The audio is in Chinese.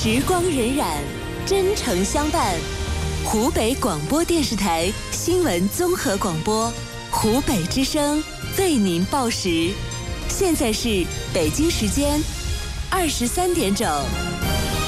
时光荏苒，真诚相伴。湖北广播电视台新闻综合广播，湖北之声为您报时。现在是北京时间23点整。